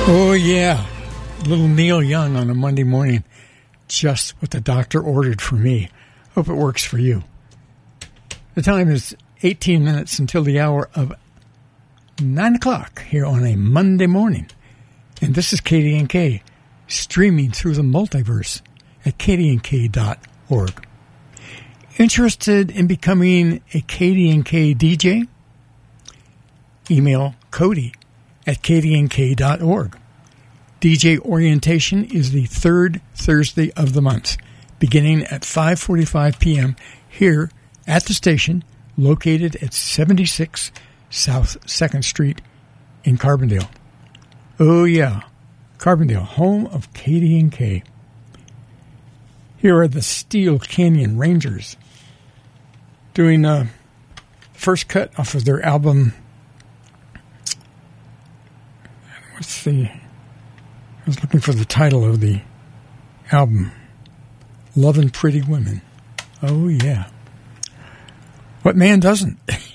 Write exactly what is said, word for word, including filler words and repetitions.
Oh, yeah. Little Neil Young on a Monday morning. Just what the doctor ordered for me. Hope it works for you. The time is eighteen minutes until the hour of nine o'clock here on a Monday morning. And this is K D N K, streaming through the multiverse at K D N K dot org. Interested in becoming a K D N K D J? Email Cody at K D N K dot org. D J orientation is the third Thursday of the month, beginning at five forty-five p.m. here at the station, located at seventy-six South second Street in Carbondale. Oh yeah, Carbondale, home of K D N K. Here are the Steel Canyon Rangers doing a first cut off of their album. What's the... I was looking for the title of the album. Lovin' Pretty Women. Oh, yeah. What man doesn't?